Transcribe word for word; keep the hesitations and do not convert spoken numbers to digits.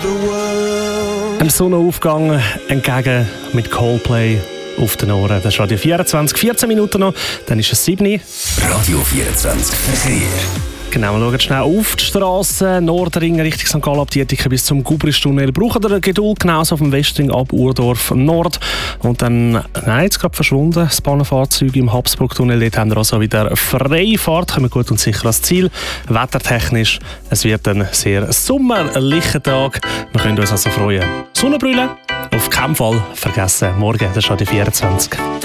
Dem Sonnenaufgang entgegen mit Coldplay auf den Ohren. Das ist Radio vierundzwanzig, vierzehn Minuten noch, dann ist es sieben Uhr. Radio vierundzwanzig Verkehr. Genau, wir schauen schnell auf die Straße. Nordring Richtung Sankt Gallen ab Dietike bis zum Gubristunnel. Brauchen ihr Geduld, genauso auf dem Westring ab Urdorf Nord. Und dann, nein, jetzt gerade verschwunden, das Bahnfahrzeug im Habsburgtunnel. Dort haben wir also wieder freie Fahrt, kommen gut und sicher ans Ziel. Wettertechnisch, es wird ein sehr sommerlicher Tag. Wir können uns also freuen. Sonnenbrille, auf keinen Fall vergessen. Morgen, das ist Radio vierundzwanzig.